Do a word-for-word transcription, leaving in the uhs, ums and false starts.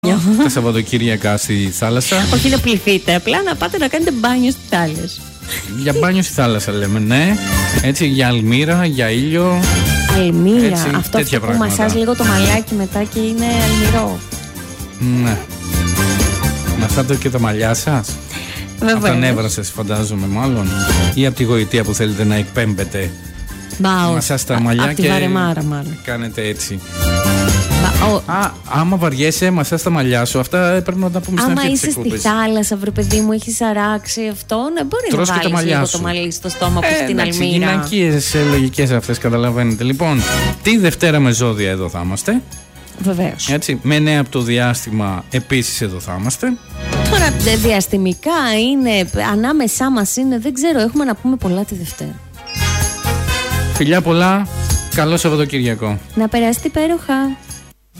Τα Σαββατοκύριακα στη θάλασσα. Όχι να πληθείτε, απλά να πάτε να κάνετε μπάνιο στη θάλασσα. Για μπάνιο στη θάλασσα λέμε, ναι. Έτσι, για αλμύρα, για ήλιο. Αλμύρα, έτσι, αυτό, αυτό που μασάς λίγο το μαλλιάκι μετά και είναι αλμυρό. Ναι. Μασάτε και τα μαλλιά σας. Βεβαίως. Από τα νεύρα σας φαντάζομαι μάλλον. Ή από τη γοητεία που θέλετε να εκπέμπετε. Μασάς τα μαλλιά από και τη βαρεμάρα μάλλον. κάνετε έτσι. Μα, ο... Α, άμα βαριέσαι, μασάς τα μαλλιά σου. Αυτά πρέπει να τα πούμε στην άμα αρχή της είσαι στη εκπομπής. θάλασσα, βρε παιδί μου, έχεις αράξει αυτό, ναι, μπορεί Τρως να και τα βάλεις μαλλιά λίγο σου. το μαλλί στο στόμα που Ε, στην εντάξει, αλμύρα. γυναικείες λογικές αυτές, καταλαβαίνετε. Λοιπόν, τη Δευτέρα με ζώδια εδώ θα είμαστε. Βεβαίως. Έτσι, με νέα από το διάστημα επίσης εδώ θα είμαστε. Τώρα διαστημικά είναι, ανάμεσά μας είναι, δεν ξέρω, έχουμε να πούμε πολλά τη Δευτέρα. Φιλιά πολλά, καλό Σαββατοκύριακο. Να περάσετε υπέροχα.